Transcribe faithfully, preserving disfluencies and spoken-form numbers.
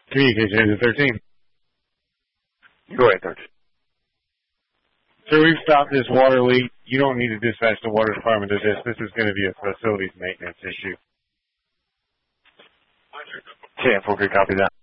Communication engine thirteen. Go ahead, thirteen. So we've stopped this water leak. You don't need to dispatch the water department to this. This is going to be a facilities maintenance issue. ten four, good copy that.